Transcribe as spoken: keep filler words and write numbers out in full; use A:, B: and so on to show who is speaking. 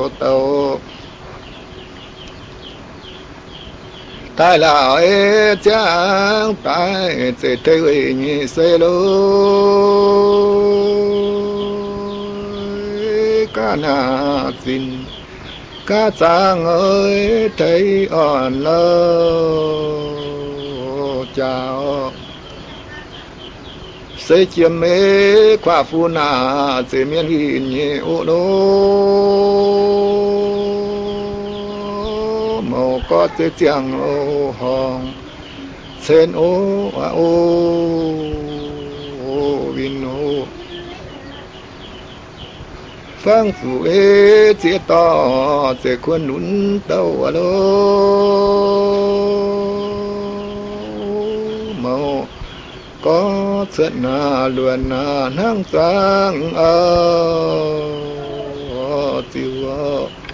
A: tàu tai là ê chang tai sẽ thấy nhị sẽ lối ca na xin ca chàng ơi thấy on lơ chào sẽ chiêm mê qua phu na sẽ miên hình nhị ô đô màu có sẽ chàng ô hồng sen ô à ô ô vin ô phang phụ ê chia to sẽ khuôn nún tàu à lô màu có chuyện na luận na nang sang ơ tiêu